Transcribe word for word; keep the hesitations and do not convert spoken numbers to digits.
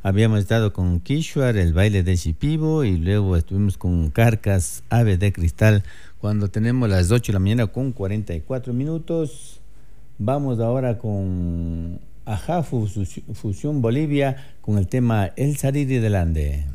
Habíamos estado con Kishwar, el baile de Shipibo, y luego estuvimos con Carcas, Ave de Cristal. Cuando tenemos las ocho de la mañana con cuarenta y cuatro minutos, vamos ahora con Ajá Fusión Bolivia con el tema El Sariri del Ande.